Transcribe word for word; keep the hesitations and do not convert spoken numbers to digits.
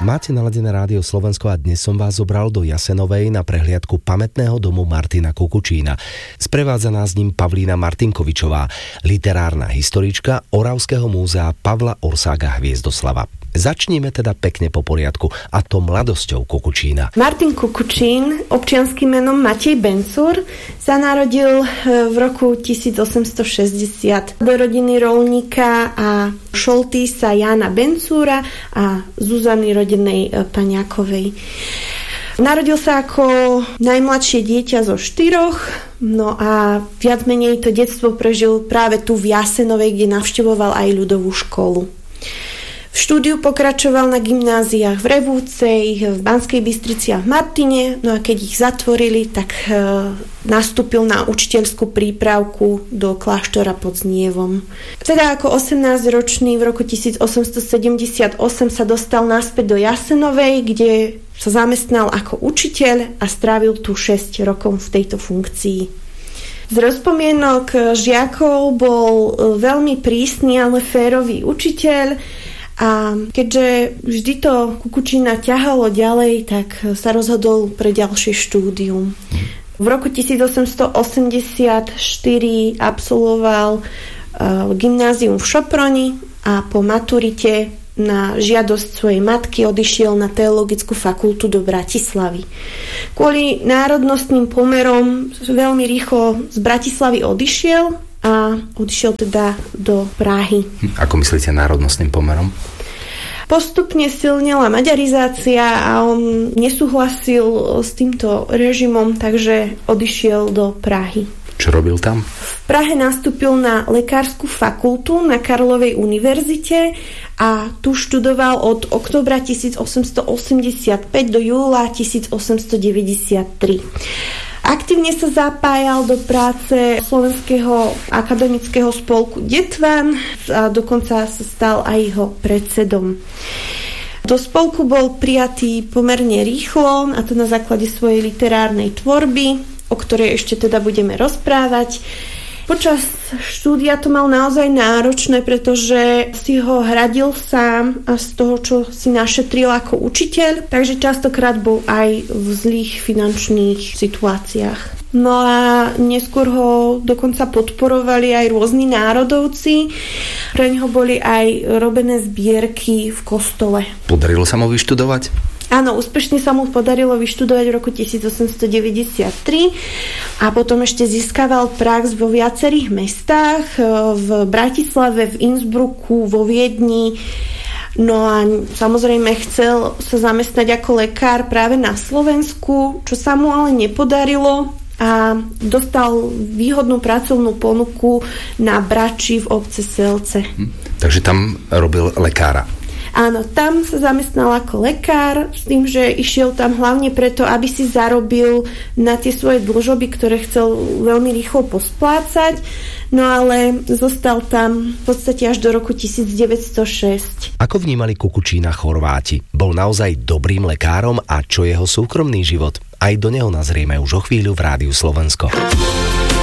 Máte naladené Rádio Slovensko a dnes som vás zobral do Jasenovej na prehliadku pamätného domu Martina Kukučína. Sprevádza nás ním Pavlína Martinkovičová, literárna historička Oravského múzea Pavla Orsága Hviezdoslava. Začníme teda pekne po poriadku, a to mladosťou Kukučína. Martin Kukučín, občianskym menom Matej Bencúr, sa narodil v roku tisícosemstošesťdesiat do rodiny roľníka a šoltýsa Jána Bencúra a Zuzany rodenej Paňákovej. Narodil sa ako najmladšie dieťa zo štyroch, no a viac menej to detstvo prežil práve tu v Jasenovej, kde navštevoval aj ľudovú školu. V štúdiu pokračoval na gymnáziách v Revúcej, v Banskej Bystrici a v Martine, no a keď ich zatvorili, tak e, nastúpil na učiteľskú prípravku do kláštora pod Znievom. Teda ako osemnásťročný v roku tisícosemstosedemdesiatosem sa dostal naspäť do Jasenovej, kde sa zamestnal ako učiteľ a strávil tu šesť rokov v tejto funkcii. Z rozpomienok žiakov bol veľmi prísny, ale férový učiteľ. A keďže vždy to Kukučína ťahalo ďalej, tak sa rozhodol pre ďalšie štúdium. V roku tisícosemstoosemdesiatštyri absolvoval uh, gymnázium v Šoproni a po maturite na žiadosť svojej matky odišiel na teologickú fakultu do Bratislavy. Kvôli národnostným pomerom veľmi rýchlo z Bratislavy odišiel a odišiel teda do Prahy. Ako myslíte národnostným pomerom? Postupne silnila maďarizácia a on nesúhlasil s týmto režimom, takže odišiel do Prahy. Čo robil tam? V Prahe nastúpil na lekárskú fakultu na Karlovej univerzite a tu študoval od októbra tisícosemstoosemdesiatpäť do júla tisícosemstodeväťdesiattri. Aktívne sa zapájal do práce Slovenského akademického spolku Detvan a dokonca sa stal aj jeho predsedom. Do spolku bol prijatý pomerne rýchlo, a to na základe svojej literárnej tvorby, o ktorej ešte teda budeme rozprávať. Počas štúdia to mal naozaj náročné, pretože si ho hradil sám a z toho, čo si našetril ako učiteľ, takže častokrát bol aj v zlých finančných situáciách. No a neskôr ho dokonca podporovali aj rôzni národovci. Pre neho boli aj robené zbierky v kostole. Podarilo sa mu vyštudovať? Áno, úspešne sa mu podarilo vyštudovať v roku tisícosemstodeväťdesiattri a potom ešte získaval prax vo viacerých mestách, v Bratislave, v Innsbrucku, vo Viedni. No a samozrejme chcel sa zamestnať ako lekár práve na Slovensku, čo sa mu ale nepodarilo a dostal výhodnú pracovnú ponuku na Brači v obce Selce. Hm, takže tam robil lekára. Áno, tam sa zamestnal ako lekár s tým, že išiel tam hlavne preto, aby si zarobil na tie svoje dlžoby, ktoré chcel veľmi rýchlo posplácať, no ale zostal tam v podstate až do roku tisícdeväťstošesť. Ako vnímali Kukučína Chorváti? Bol naozaj dobrým lekárom a čo jeho súkromný život? Aj do neho nazrieme už o chvíľu v Rádiu Slovensko.